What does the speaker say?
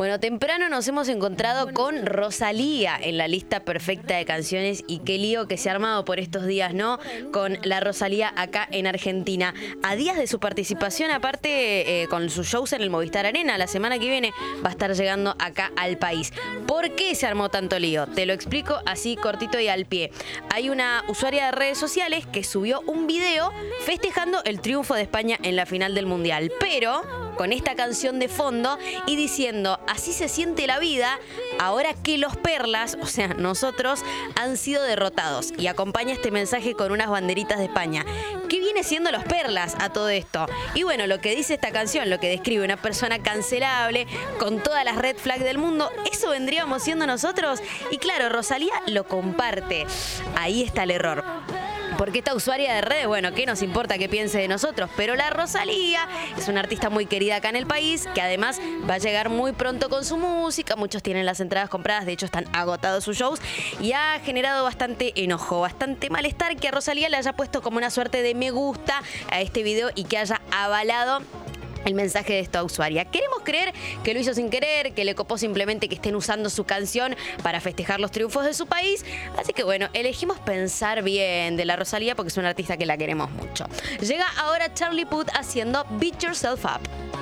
Bueno, temprano nos hemos encontrado con Rosalía en la lista perfecta de canciones y qué lío que se ha armado por estos días, ¿no? Con la Rosalía acá en Argentina. A días de su participación, aparte con sus shows en el Movistar Arena, la semana que viene va a estar llegando acá al país. ¿Por qué se armó tanto lío? Te lo explico así cortito y al pie. Hay una usuaria de redes sociales que subió un video festejando el triunfo de España en la final del Mundial, pero con esta canción de fondo y diciendo: así se siente la vida ahora que los Perlas, o sea, nosotros, han sido derrotados. Y acompaña este mensaje con unas banderitas de España. ¿Qué viene siendo los Perlas a todo esto? Y bueno, lo que dice esta canción, lo que describe una persona cancelable con todas las red flags del mundo, ¿eso vendríamos siendo nosotros? Y claro, Rosalía lo comparte. Ahí está el error. Porque esta usuaria de redes, bueno, ¿qué nos importa que piense de nosotros? Pero la Rosalía es una artista muy querida acá en el país, que además va a llegar muy pronto con su música. Muchos tienen las entradas compradas, de hecho están agotados sus shows. Y ha generado bastante enojo, bastante malestar que a Rosalía le haya puesto como una suerte de me gusta a este video y que haya avalado el mensaje de esta usuaria. Queremos creer que lo hizo sin querer, que le copó simplemente que estén usando su canción para festejar los triunfos de su país. Así que bueno, elegimos pensar bien de la Rosalía porque es una artista que la queremos mucho. Llega ahora Charlie Puth haciendo Beat Yourself Up.